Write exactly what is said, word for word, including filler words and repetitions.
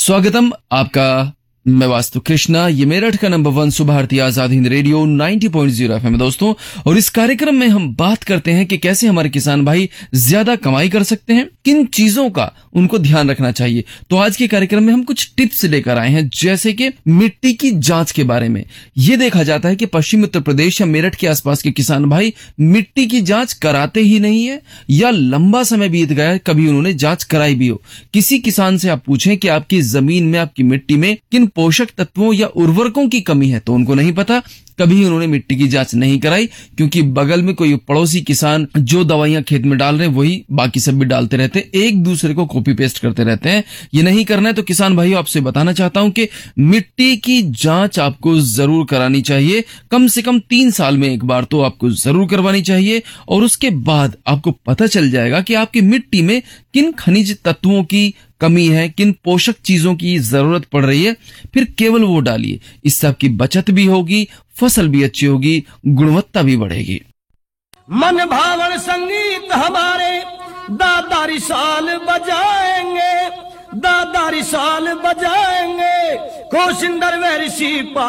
स्वागतम आपका। मैं वास्तु कृष्णा, ये मेरठ का नंबर वन सुबह भारतीय आजाद हिंद रेडियो नब्बे पॉइंट शून्य एफएम है दोस्तों। और इस कार्यक्रम में हम बात करते हैं कि कैसे हमारे किसान भाई ज्यादा कमाई कर सकते हैं, किन चीजों का उनको ध्यान रखना चाहिए। तो आज के कार्यक्रम में हम कुछ टिप्स लेकर आए हैं, जैसे कि मिट्टी की जांच के बारे में। ये देखा जाता है कि पश्चिमी उत्तर प्रदेश या मेरठ के आसपास के किसान भाई मिट्टी की जांच कराते ही नहीं है, या लंबा समय बीत गया है कभी उन्होंने जांच कराई भी हो। किसी किसान से आप पूछें कि आपकी जमीन में, आपकी मिट्टी में किन पोषक तत्वों या उर्वरकों की कमी है, तो उनको नहीं पता। कभी उन्होंने मिट्टी की जांच नहीं कराई, क्योंकि बगल में कोई पड़ोसी किसान जो दवाइयां खेत में डाल रहे हैं वही बाकी सब भी डालते रहते हैं, एक दूसरे को कॉपी पेस्ट करते रहते हैं। ये नहीं करना है। तो किसान भाइयों, आपसे बताना चाहता हूं कि मिट्टी की जांच आपको जरूर करानी चाहिए। कम से कम तीन साल में एक बार तो आपको जरूर करवानी चाहिए, और उसके बाद आपको पता चल जाएगा कि आपकी मिट्टी में किन खनिज तत्वों की कमी है, किन पोषक चीजों की जरूरत पड़ रही है। फिर केवल वो डालिए। इससे आपकी बचत भी होगी, फसल भी अच्छी होगी, गुणवत्ता भी बढ़ेगी। मन भावन संगीत हमारे दादा रिसाल बजाएंगे, दादा रिसाल बजाएंगे, को सिंदर वे ऋषि